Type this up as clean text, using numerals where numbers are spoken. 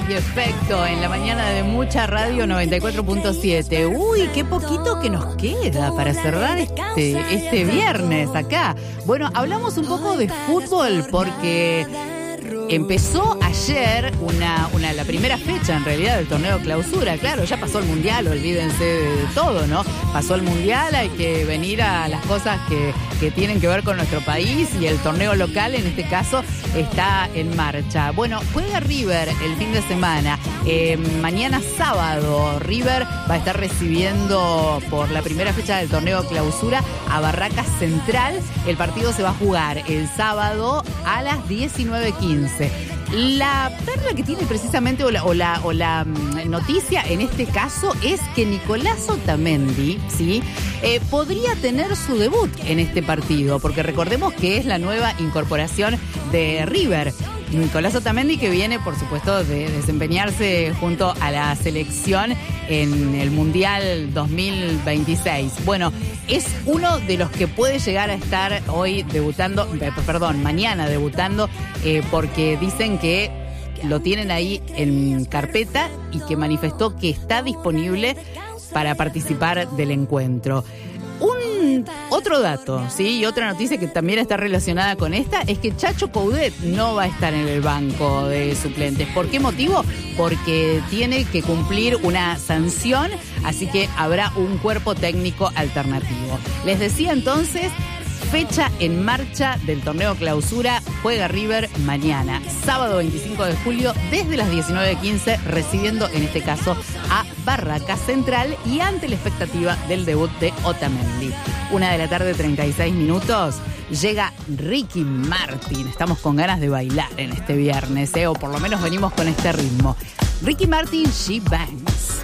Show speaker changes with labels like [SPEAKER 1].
[SPEAKER 1] y efecto en la mañana de Mucha Radio 94.7. Uy, qué poquito que nos queda para cerrar este viernes acá. Bueno, hablamos un poco de fútbol porque empezó ayer la primera fecha en realidad del torneo clausura. Claro, ya pasó el mundial, olvídense de todo, ¿no? Pasó el mundial, hay que venir a las cosas que tienen que ver con nuestro país y el torneo local en este caso está en marcha. Bueno, juega River el fin de semana. Mañana sábado River va a estar recibiendo por la primera fecha del torneo clausura a Barracas Central. El partido se va a jugar el sábado a las 19:15. La perla que tiene precisamente o la noticia en este caso es que Nicolás Otamendi, ¿sí? Podría tener su debut en este partido, porque recordemos que es la nueva incorporación de River. Nicolás Otamendi, que viene, por supuesto, de desempeñarse junto a la selección en el Mundial 2026. Bueno, es uno de los que puede llegar a estar mañana debutando, porque dicen que lo tienen ahí en carpeta y que manifestó que está disponible para participar del encuentro. Otro dato, ¿sí? Y otra noticia que también está relacionada con esta es que Chacho Coudet no va a estar en el banco de suplentes. ¿Por qué motivo? Porque tiene que cumplir una sanción, así que habrá un cuerpo técnico alternativo. Les decía entonces, fecha en marcha del torneo clausura, juega River mañana, sábado 25 de julio, desde las 19:15, recibiendo en este caso a Barracas Central y ante la expectativa del debut de Otamendi. 1:36 p.m, llega Ricky Martin. Estamos con ganas de bailar en este viernes, o por lo menos venimos con este ritmo. Ricky Martin, She Bangs.